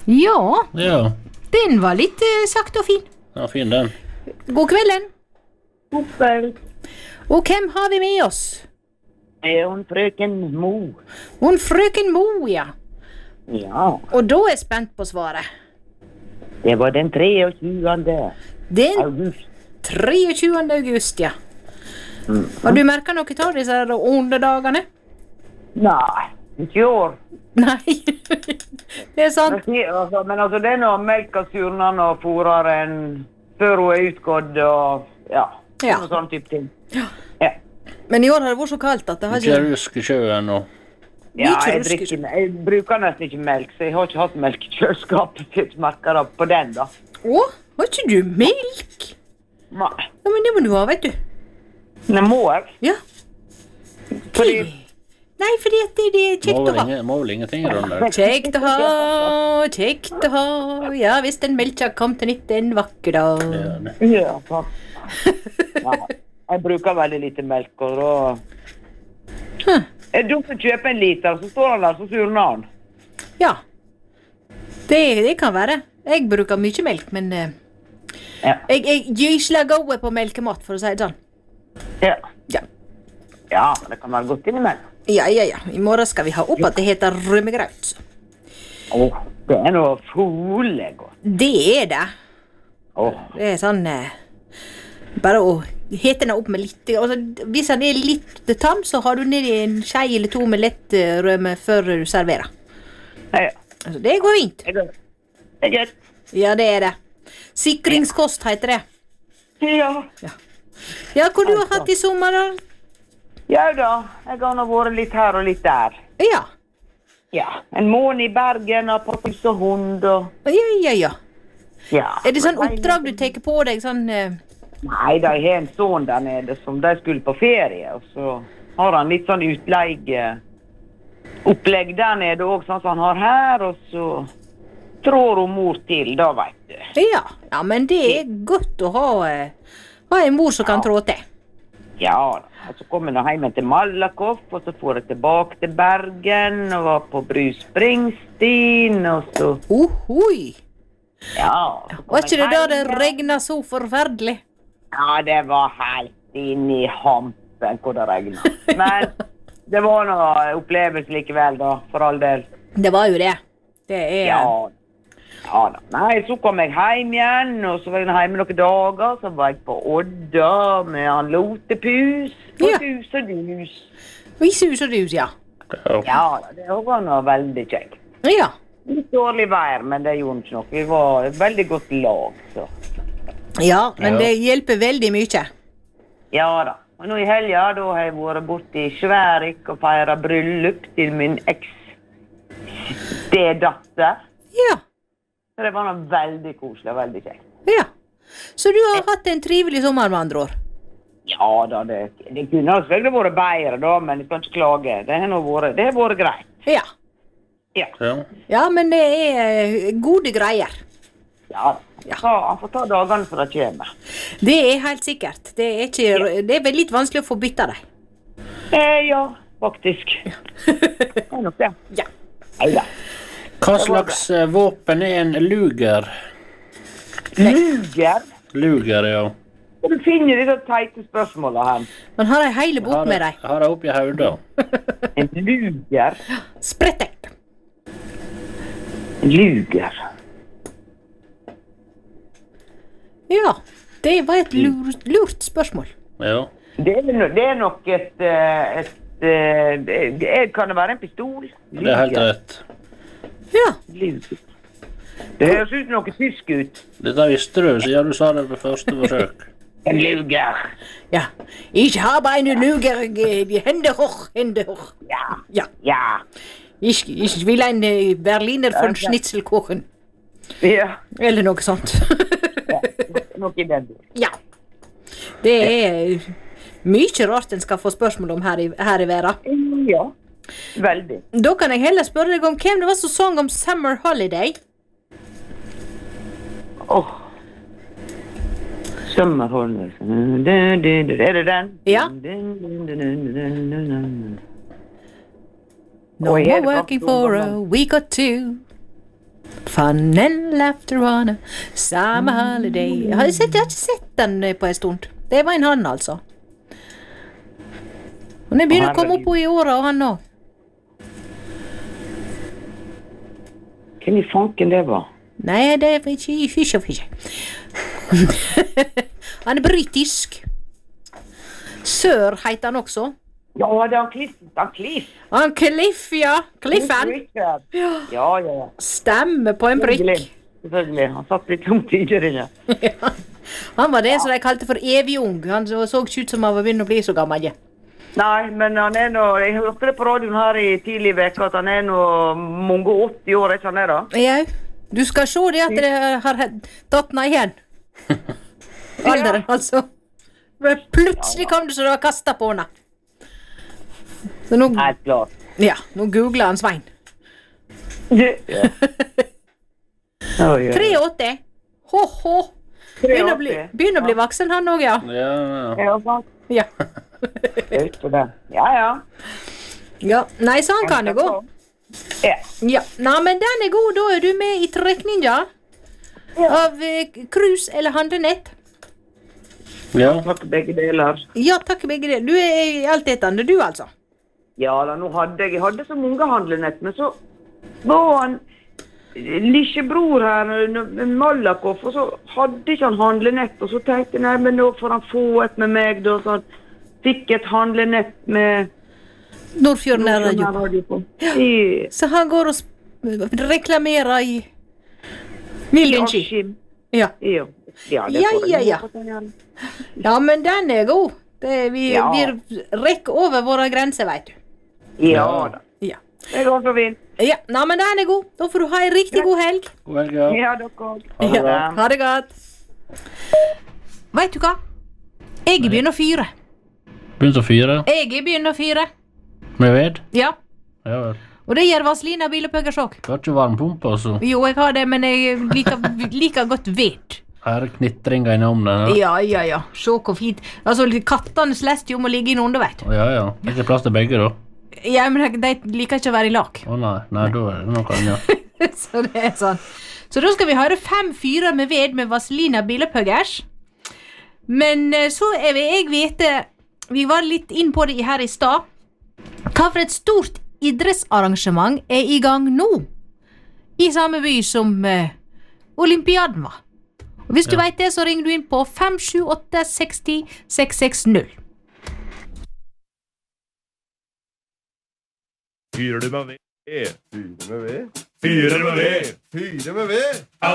Ja, Ja, den var litt sagt og fin. ja, fin den. God kvelden. God kveld. Og hvem har vi med oss? Det er hun frøken Mo. Hun frøken Mo, ja. Ja, Og da er jeg spent på svaret. det var den 23. Den august. 23. august, ja. Har du merket noe av disse onde dagene? Nei, ikke i år. Nei, det er sant. Men altså, det er når melka surner og fôrer en før hun er utgått og ja, Ja. noe sånn type ting. Ja. Ja, Men i år har det vært så kaldt at det har Ikke ikke... rusk i sjøen og... ja Mye jeg, jeg bruker nesten ikke melk, så jeg har ikke hatt melk i kjøleskapet sitt, merker det på den da. Å, har ikke du melk? Nei, Ja, men det må du ha, vet du. det må jeg. Ja. Fordi Nei, fordi at det er kjekt å ha. Må vel ingenting i den der. Kjekt å ha, kjekt å ha. Ja, hvis den melka kom til nytt en vakker dag. Ja, det. ja, takk. Nei, jeg bruker veldig lite melk, og da... Hm. Er det dumt å kjøpe en liter, så står han der, så surner han. Ja, det kan være. Jeg bruker mye melk, men Ja. jeg gysler gode på melkemat, for å si det sånn. Ja. Ja. Ja, men det kan være godt innimellom. Ja. I morgen skal vi ha opp at det heter rømmegraut. Åh, det er noe fole godt. Det er det. Åh, Det er sånn bare å hete den opp med litt altså, hvis den er litt tam, så har du nedi en skei eller to med lett rømme før du serverer. ja. Altså, det går fint. Det er godt. Det er godt. Ja, det er det. Sikringskost heter det. Ja. Ja, hvor du har hatt i sommer da? Ja da, jeg har nå vært litt her og litt der. Ja. Ja, en måned i Bergen og på hus og hund og... Ja. Ja. Er det sånn men oppdrag du tenker på deg, sånn Nei, da jeg har en sånn der nede som de skulle på ferie, og så har han litt sånn utleie opplegg der nede også, sånn som han har her, og så trår hun mor til, da vet du. Ja, men det er godt å ha en mor som kan trå til. Ja, og så kom jeg nå hjem til Malakoff, og så får jeg tilbake til Bergen, og var på Bruce Springsteen, og så... Ohoi! Ja, så kom Var ikke det jeg da hjem det igjen. regnet så forferdelig? Ja, det var helt inn i hampen hvor det regnet. Men det var noe opplevelse likevel da, for all del. Det var jo det. Det er... Ja da. Nei, så kom jeg hjem igjen, og så var jeg hjemme noen dager, så var jeg på Odda med han Lotepus, og Ja. hus og dus. I sus og dus, ja. Ja da, det var noe veldig kjekt. Ja. Litt dårlig vær, men det gjorde ikke noe. Vi var et veldig godt lag, så. Ja, men Ja. det hjelper veldig mye. Ja da. Og nå i helga, da har jeg vært borte i Sværik og feiret bryllup til min eks-stedatter. Ja. Så det var noe veldig koselig og veldig kjekt. Ja. Så du har hatt en trivelig sommer med andre år? Ja da, det kunne selvfølgelig vært bedre da, men jeg kan ikke klage. Det har vært greit. Ja. Ja. Ja. Ja, men det er gode greier. Ja da. Ja. Han får ta dagene for det kommer. Det er helt sikkert. Det er vel litt vanskelig å få bytta deg. Ja, faktisk. Det er nok det. Ja. Neida. Hva slags våpen er en luger? Luger? Luger, ja. Hvor du finner disse teite spørsmålene her? Man har ei hele bok med deg. Har jeg oppi hodet. En luger? Sprettert. En luger? Ja, det var et lurt spørsmål. Ja. Det er nok kan det være en pistol? Det er helt rett. Ja. Luger. Det høres ut noe tysk ut. Dette visste du, siden du sa det på første forsøk. En luger. Ja. Ich habe eine Lüge. Hände hoch, Hände hoch. Ja. Ja. Ja. Ich will ein Berliner von Schnitzelkuchen. Ja. Eller noe sånt. Ja. Noe i den. Ja. Det er mye rart en skal få spørsmål om her i verden. Ja. Veldig. Da kan jeg heller spørre deg om hvem det var som sang om Summer Holiday. Åh. Summer Holiday. Er det den? Ja. No Oi, more er det working faktisk for noen a week or two. Fun and laughter on a summer holiday. Jeg har ikke sett den på en stund. Det var en han, altså. Og den begynner å komme opp i året, og han også. Hvem i fanken det var? Nei, det er ikke fysj. Han er britisk. Sør heter han også. Ja, det er han Cliff. Han Cliff, ja. Cliffen. Ja. Stemmer på en prikk. Selvfølgelig. Han satt litt langt tidligere. Ja. Han var det som de kalte for evig ung. Han så ikke ut som han var begynt å bli så gammel. Ja. Nei, men han er nå, jeg hørte det på radioen her i tidlig vekk, at han er nå mange 80 år, ikke han er da? Ja, du skal se det at det har tatt meg igjen. Alderen, altså. Men plutselig kom det så det var kastet på henne. Så nå, Helt klart. ja, nå googler han Svein. 83. Ho. Begynner å bli voksen han også, ja. Ja. Ja. Ja, nei, så han kan det gå. Ja, nei, men den er god, da er du med i trekninga av krus eller handlenett. Ja. Takk begge deler. Ja, takk begge deler. Du er altetende, du altså. Ja da, nå hadde jeg hadde så mange handlenett, men så var han lillebror her, Malakoff, og så hadde ikke han handlenett, og så tenkte jeg, nei, men nå får han få et med meg, da, så han fikk et handlenett med Nordfjorden er radio på. Ja. Så han går og reklamerer i Vildenski. Ja. Ja. Ja, men den er god. Vi rekker over våre grenser, vet du. Ja da. Ja. Det går så fint. Ja, nei, men den er god. Da får du ha en riktig god helg. God helg, ja. Ja, dere. Ja, ha det godt. Vet du hva? Jeg begynner å fyre. Begynt å fyre? Jeg begynner å fyre. Med ved? Ja. Ja vel. Og det gjør Vazelina Bilopphøggersjåk. Du har ikke varmpumpe, altså? Jo, jeg har det, men jeg liker godt ved. Her knitringa innom den. Ja. Se hvor fint. Altså, kattene slest jo må ligge inn under, vet du. Ja. Det er ikke plass til begge, da. Ja, men de liker ikke å være i lag. Å nei, da er det noe annet. Så det er sånn. Så da skal vi høre 5 fyrer med ved med Vazelina Bilopphøggers. Men så vil jeg vite, vi var litt inn på det her i stad, hva for et stort idrettsarrangement er i gang nå? I samme by som Olympiaden var. Og hvis du vet det, så ringer du inn på 578 60 660. Fyrer du med ved? Fyrer med ved? Fyrer med ved? Fyrer med ved?